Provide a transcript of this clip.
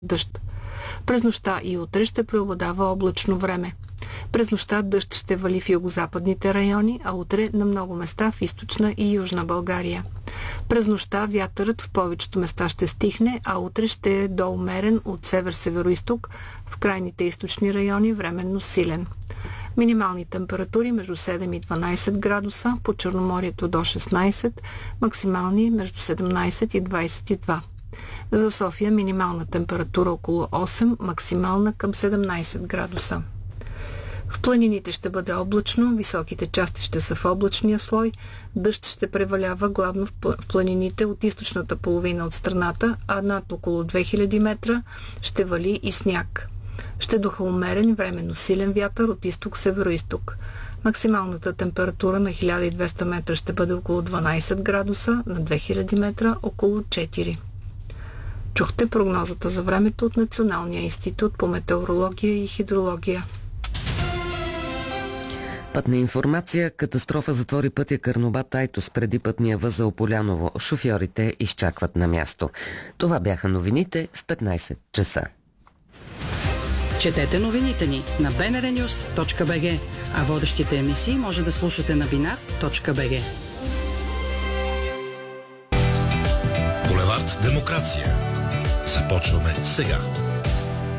дъжд. През нощта и утре ще преобладава облачно време. През нощта дъжд ще вали в югозападните райони, а утре на много места в източна и южна България. През нощта вятърът в повечето места ще стихне, а утре ще е доумерен от север-североизток, в крайните източни райони временно силен. Минимални температури между 7 и 12 градуса, по Черноморието до 16, максимални между 17 и 22. За София минимална температура около 8, максимална към 17 градуса. В планините ще бъде облачно, високите части ще са в облачния слой, дъжд ще превалява главно в планините от източната половина от страната, а над около 2000 метра ще вали и сняг. Ще духа умерен, временно силен вятър от изток-североизток. Максималната температура на 1200 метра ще бъде около 12 градуса, на 2000 метра около 4. Чухте прогнозата за времето от Националния институт по метеорология и хидрология. Пътна информация. Катастрофа затвори пътя Карнобат-Айтос преди пътния възел Поляново. Шофьорите изчакват на място. Това бяха новините в 15 часа. Четете новините ни на bnrnews.bg, а водещите емисии може да слушате на binar.bg. Булевард Демокрация. Започваме сега.